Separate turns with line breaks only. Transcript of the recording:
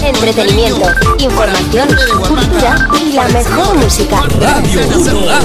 Entretenimiento, información, cultura y la mejor música.
Radio 1